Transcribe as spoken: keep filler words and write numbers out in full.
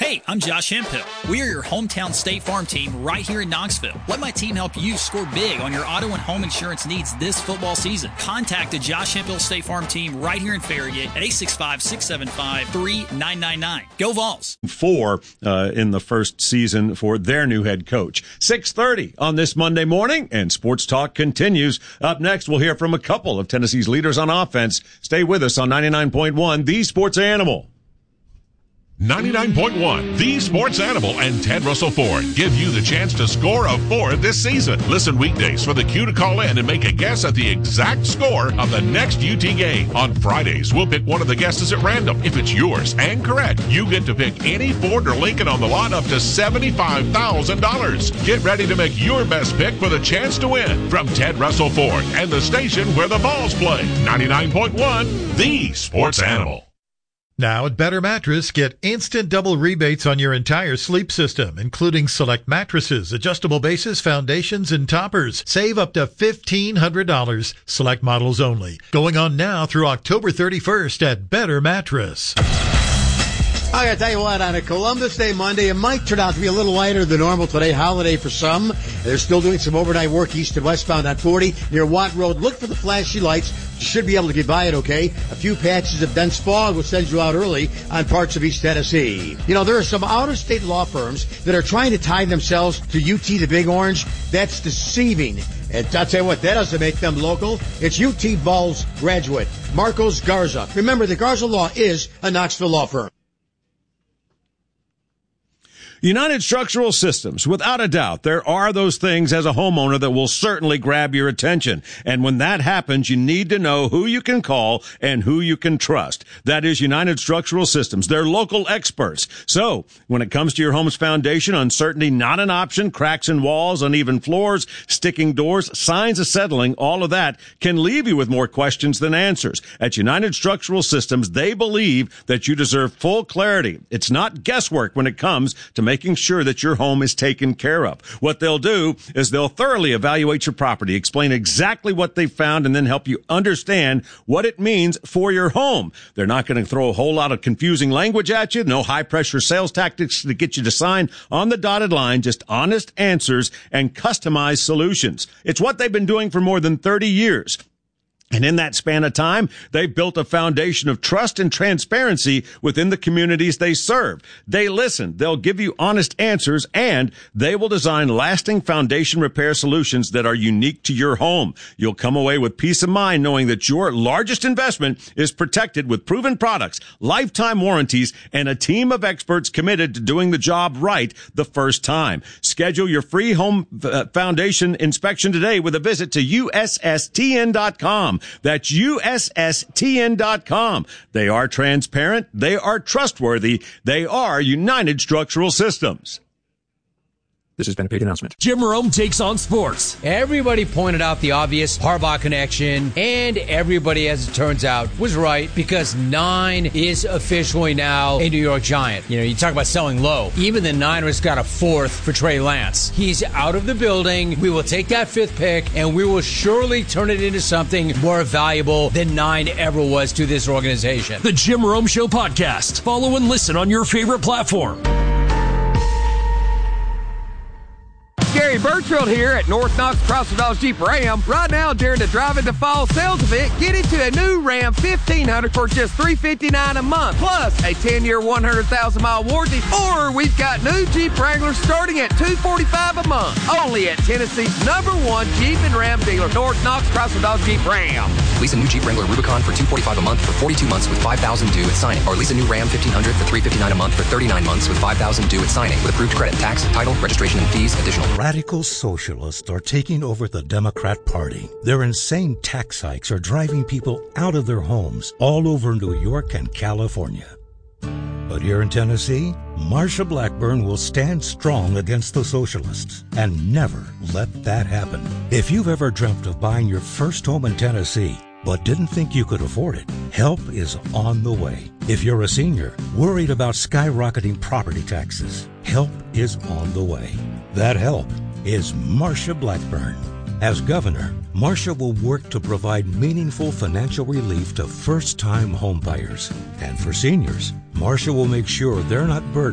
Hey, I'm Josh Hemphill. We are your hometown State Farm team right here in Knoxville. Let my team help you score big on your auto and home insurance needs this football season. Contact the Josh Hemphill State Farm team right here in Farragut at eight six five, six seven five, three nine nine nine. Go Vols. Four uh, in the first season for their new head coach. six thirty on this Monday morning, and Sports Talk continues. Up next, we'll hear from a couple of Tennessee's leaders on offense. Stay with us on ninety-nine point one, The Sports Animal. ninety-nine point one, The Sports Animal and Ted Russell Ford give you the chance to score a Ford this season. Listen weekdays for the cue to call in and make a guess at the exact score of the next U T game. On Fridays, we'll pick one of the guesses at random. If it's yours and correct, you get to pick any Ford or Lincoln on the lot up to seventy-five thousand dollars. Get ready to make your best pick for the chance to win. From Ted Russell Ford and the station where the Vols play. ninety-nine point one, The Sports Animal. Now at Better Mattress, get instant double rebates on your entire sleep system, including select mattresses, adjustable bases, foundations, and toppers. Save up to fifteen hundred dollars. Select models only. Going on now through October thirty-first at Better Mattress. I gotta tell you what, on a Columbus Day Monday, it might turn out to be a little lighter than normal today, holiday for some. They're still doing some overnight work east and westbound on forty near Watt Road. Look for the flashy lights. You should be able to get by it okay. A few patches of dense fog will send you out early on parts of East Tennessee. You know, there are some out-of-state law firms that are trying to tie themselves to U T the Big Orange. That's deceiving. And I'll tell you what, that doesn't make them local. It's U T Vols graduate Marcos Garza. Remember, the Garza Law is a Knoxville law firm. United Structural Systems, without a doubt, there are those things as a homeowner that will certainly grab your attention. And when that happens, you need to know who you can call and who you can trust. That is United Structural Systems. They're local experts. So when it comes to your home's foundation, uncertainty not an option, cracks in walls, uneven floors, sticking doors, signs of settling, all of that can leave you with more questions than answers. At United Structural Systems, they believe that you deserve full clarity. It's not guesswork when it comes to making making sure that your home is taken care of. What they'll do is they'll thoroughly evaluate your property, explain exactly what they found, and then help you understand what it means for your home. They're not going to throw a whole lot of confusing language at you, no high-pressure sales tactics to get you to sign on the dotted line, just honest answers and customized solutions. It's what they've been doing for more than thirty years. And in that span of time, they've built a foundation of trust and transparency within the communities they serve. They listen, they'll give you honest answers, and they will design lasting foundation repair solutions that are unique to your home. You'll come away with peace of mind knowing that your largest investment is protected with proven products, lifetime warranties, and a team of experts committed to doing the job right the first time. Schedule your free home uh, foundation inspection today with a visit to U S S T N dot com. That's U S S T N dot com. They are transparent. They are trustworthy. They are United Structural Systems. This has been a paid announcement. Jim Rome takes on sports. Everybody pointed out the obvious Harbaugh connection, and everybody, as it turns out, was right because nine is officially now a New York Giant. You know, you talk about selling low. Even the Niners got a fourth for Trey Lance. He's out of the building. We will take that fifth pick, and we will surely turn it into something more valuable than nine ever was to this organization. The Jim Rome Show podcast. Follow and listen on your favorite platform. Gary Birchfield here at North Knox Chrysler Dodge Jeep Ram. Right now, during the Drive Into Fall sales event, get into a new Ram fifteen hundred for just three hundred fifty-nine dollars a month, plus a ten-year, one hundred thousand mile warranty. Or we've got new Jeep Wranglers starting at two hundred forty-five dollars a month. Only at Tennessee's number one Jeep and Ram dealer, North Knox Chrysler Dodge Jeep Ram. Lease a new Jeep Wrangler Rubicon for two hundred forty-five dollars a month for forty-two months with five thousand dollars due at signing. Or lease a new Ram fifteen hundred for three hundred fifty-nine dollars a month for thirty-nine months with five thousand dollars due at signing. With approved credit, tax, title, registration, and fees additional. Radical socialists are taking over the Democrat Party. Their insane tax hikes are driving people out of their homes all over New York and California. But here in Tennessee, Marsha Blackburn will stand strong against the socialists and never let that happen. If you've ever dreamt of buying your first home in Tennessee, but didn't think you could afford it, help is on the way. If you're a senior, worried about skyrocketing property taxes, help is on the way. That help is Marsha Blackburn. As governor, Marsha will work to provide meaningful financial relief to first-time homebuyers. And for seniors, Marsha will make sure they're not burdened